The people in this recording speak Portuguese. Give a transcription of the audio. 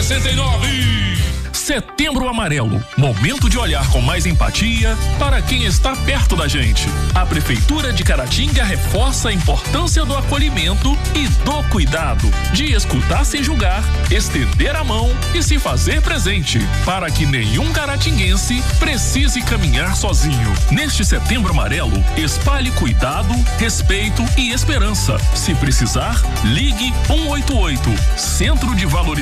69. Setembro Amarelo, momento de olhar com mais empatia para quem está perto da gente. A Prefeitura de Caratinga reforça a importância do acolhimento e do cuidado, de escutar sem julgar, estender a mão e se fazer presente, para que nenhum caratinguense precise caminhar sozinho. Neste Setembro Amarelo, espalhe cuidado, respeito e esperança. Se precisar, ligue 188, Centro de Valorização